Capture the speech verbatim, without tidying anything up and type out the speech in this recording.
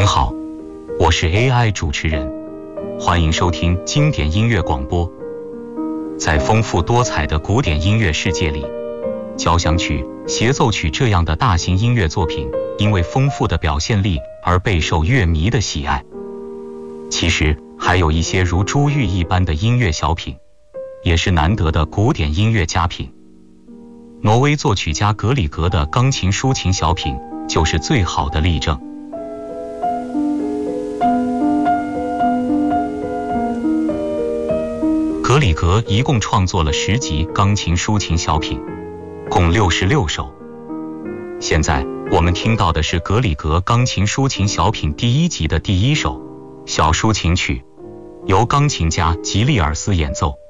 好，我是 A I 主持人，欢迎收听经典音乐广播。在丰富多彩的古典音乐世界里，交响曲、协奏曲这样的大型音乐作品，因为丰富的表现力而备受乐迷的喜爱。其实还有一些如珠玉一般的音乐小品，也是难得的古典音乐佳品。挪威作曲家格里格的钢琴抒情小品就是最好的例证。格里格一共创作了十集钢琴抒情小品，共六十六首。现在我们听到的是格里格钢琴抒情小品第一集的第一首小抒情曲，由钢琴家吉利尔斯演奏。